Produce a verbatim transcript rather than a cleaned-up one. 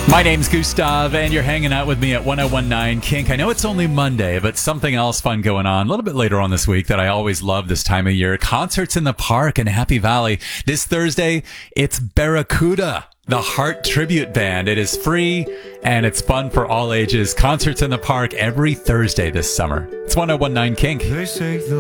My name's Gustav, and you're hanging out with me at one oh one nine Kink. I know it's only Monday, but something else fun going on a little bit later on this week that I always love this time of year. Concerts in the park in Happy Valley. This Thursday, it's Barracuda, the Heart Tribute Band. It is free, and it's fun for all ages. Concerts in the park every Thursday this summer. It's one oh one nine Kink. They say the